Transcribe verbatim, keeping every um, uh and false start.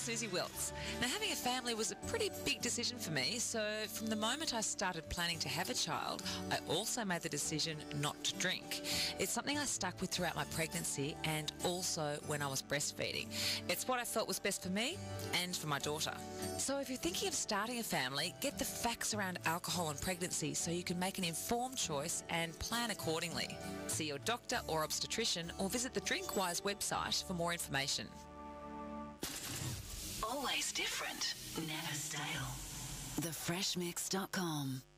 Susie Wilkes. Now, having a family was a pretty big decision for me, so from the moment I started planning to have a child, I also made the decision not to drink. It's something I stuck with throughout my pregnancy and also when I was breastfeeding. It's what I felt was best for me and for my daughter. So if you're thinking of starting a family, get the facts around alcohol and pregnancy so you can make an informed choice and plan accordingly. See your doctor or obstetrician or visit the Drinkwise website for more information. Always different, never stale. the fresh mix dot com